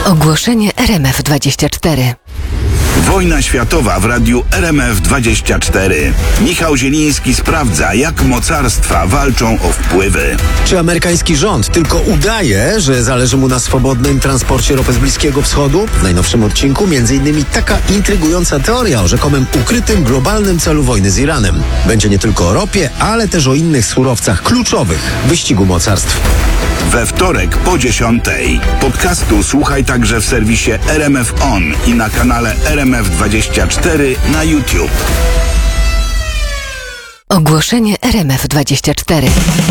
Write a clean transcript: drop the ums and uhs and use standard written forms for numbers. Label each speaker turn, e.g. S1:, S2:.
S1: Ogłoszenie RMF24.
S2: Wojna światowa w radiu RMF24. Michał Zieliński sprawdza, jak mocarstwa walczą o wpływy.
S3: Czy amerykański rząd tylko udaje, że zależy mu na swobodnym transporcie ropy z Bliskiego Wschodu? W najnowszym odcinku m.in. taka intrygująca teoria o rzekomym ukrytym globalnym celu wojny z Iranem. Będzie nie tylko o ropie, ale też o innych surowcach kluczowych w wyścigu mocarstw.
S2: We wtorek po 10:00. Podcastu słuchaj także w serwisie RMF On i na kanale RMF24 na YouTube.
S1: Ogłoszenie RMF24.